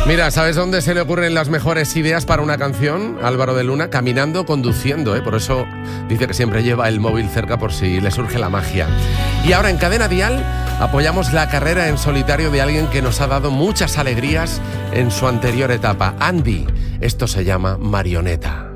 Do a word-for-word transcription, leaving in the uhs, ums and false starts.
Mira, ¿sabes dónde se le ocurren las mejores ideas para una canción? Álvaro de Luna, caminando, conduciendo, ¿eh? Por eso dice que siempre lleva el móvil cerca por si le surge la magia. Y ahora en Cadena Dial apoyamos la carrera en solitario de alguien que nos ha dado muchas alegrías en su anterior etapa, Andy. Esto se llama Marioneta.